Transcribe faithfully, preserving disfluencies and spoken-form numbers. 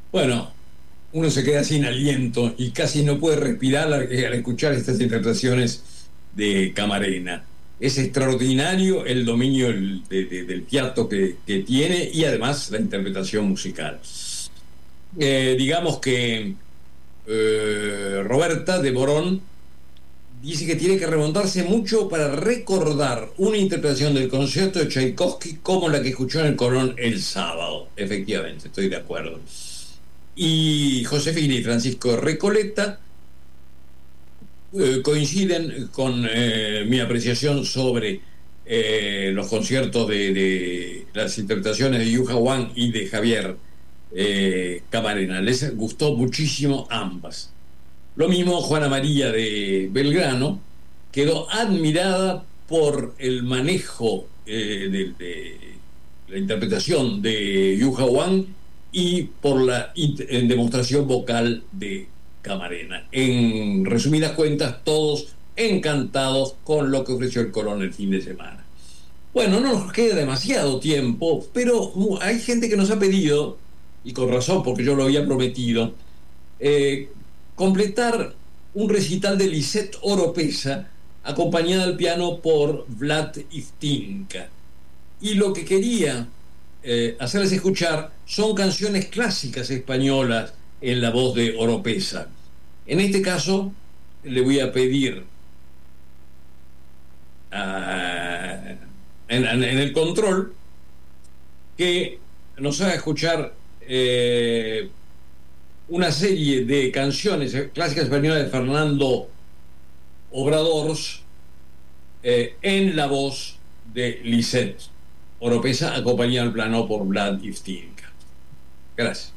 Bueno, uno se queda sin aliento y casi no puede respirar al, al escuchar estas interpretaciones de Camarena. Es extraordinario el dominio del, de, de, del piatto que, que, tiene y además la interpretación musical. Eh, digamos que eh, Roberta de Morón dice que tiene que remontarse mucho para recordar una interpretación del concierto de Tchaikovsky como la que escuchó en el Colón el sábado. Efectivamente, estoy de acuerdo. Y Josefina y Francisco Recoleta eh, coinciden con eh, mi apreciación sobre eh, los conciertos de, de las interpretaciones de Yuja Wang y de Javier eh, Camarena. Les gustó muchísimo ambas. Lo mismo Juana María de Belgrano quedó admirada por el manejo eh, de, de la interpretación de Yuja Wang y por la in- demostración vocal de Camarena. En resumidas cuentas, todos encantados con lo que ofreció el Colón el fin de semana. Bueno, no nos queda demasiado tiempo, pero hay gente que nos ha pedido, y con razón porque yo lo había prometido, eh, completar un recital de Lisette Oropesa acompañada al piano por Vlad Iftinka. Y lo que quería eh, hacerles escuchar son canciones clásicas españolas en la voz de Oropesa. En este caso, le voy a pedir a, en, en, el control que nos haga escuchar eh, una serie de canciones clásicas españolas de Fernando Obradors eh, en la voz de Lisette Oropesa, acompañada al plano por Vlad Iftinka. Gracias.